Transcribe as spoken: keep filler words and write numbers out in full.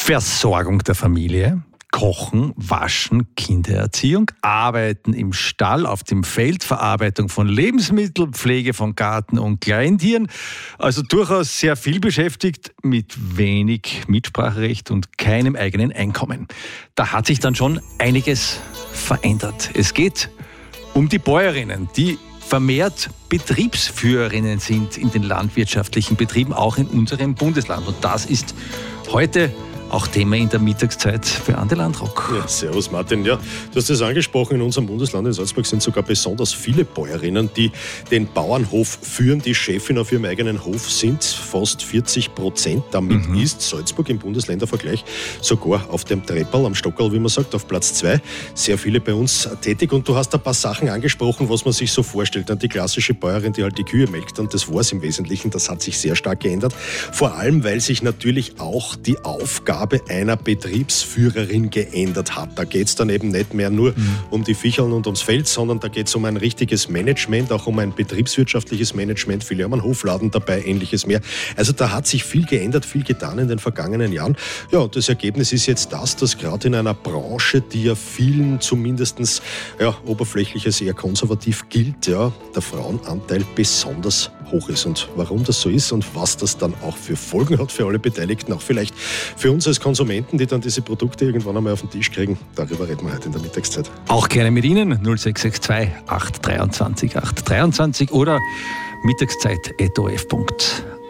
Versorgung der Familie, Kochen, Waschen, Kindererziehung, Arbeiten im Stall, auf dem Feld, Verarbeitung von Lebensmitteln, Pflege von Garten- und Kleintieren. Also durchaus sehr viel beschäftigt mit wenig Mitspracherecht und keinem eigenen Einkommen. Da hat sich dann schon einiges verändert. Es geht um die Bäuerinnen, die vermehrt Betriebsführerinnen sind in den landwirtschaftlichen Betrieben, auch in unserem Bundesland. Und das ist heute auch Thema in der Mittagszeit für Ande Landrock. Ja, servus Martin. Ja, du hast es angesprochen, in unserem Bundesland in Salzburg sind sogar besonders viele Bäuerinnen, die den Bauernhof führen, die Chefin auf ihrem eigenen Hof sind. Fast vierzig Prozent. Damit mhm. ist Salzburg im Bundesländervergleich sogar auf dem Trepperl, am Stockerl, wie man sagt, auf Platz zwei. Sehr viele bei uns tätig. Und du hast ein paar Sachen angesprochen, was man sich so vorstellt. Dann die klassische Bäuerin, die halt die Kühe melkt. Und das war es im Wesentlichen. Das hat sich sehr stark geändert. Vor allem, weil sich natürlich auch die Aufgabe einer Betriebsführerin geändert hat. Da geht es dann eben nicht mehr nur mhm. um die Viecheln und ums Feld, sondern da geht es um ein richtiges Management, auch um ein betriebswirtschaftliches Management. Viele haben einen Hofladen dabei, ähnliches mehr. Also da hat sich viel geändert, viel getan in den vergangenen Jahren. Ja, und das Ergebnis ist jetzt das, dass gerade in einer Branche, die ja vielen zumindest ja, oberflächliches eher konservativ gilt, ja, der Frauenanteil besonders hoch ist. Und warum das so ist und was das dann auch für Folgen hat für alle Beteiligten, auch vielleicht für uns als Konsumenten, die dann diese Produkte irgendwann einmal auf den Tisch kriegen, darüber reden wir heute in der Mittagszeit. Auch gerne mit Ihnen, null sechs sechs zwei acht zwei drei acht zwei drei oder mittagszeit punkt o f punkt